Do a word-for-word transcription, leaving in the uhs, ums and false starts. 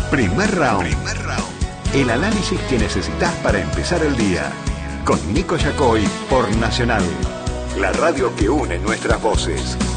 Primer round. Primer round. El análisis que necesitas para empezar el día. Con Nico Yacoy por Nacional. La radio que une nuestras voces.